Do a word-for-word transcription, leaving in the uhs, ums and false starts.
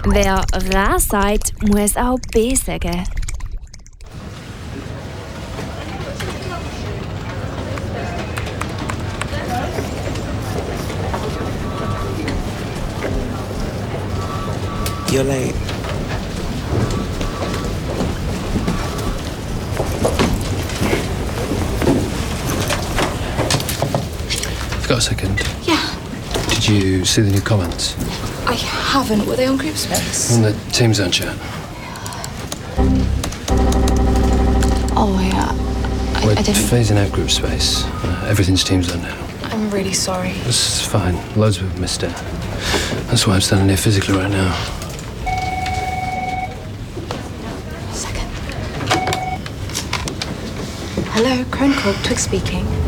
Wer A sagt, muss auch B sagen. You're late. You've got a second? Yeah. Did you see the new comments? I haven't. Were they on group space? On the Team Zone chat. Oh, yeah. I, We're I didn't... phasing out group space. Uh, everything's Team Zone now. I'm really sorry. It's fine. Loads of people missed it. That's why I'm standing here physically right now. Second. Hello, Crone Corp, Twig speaking.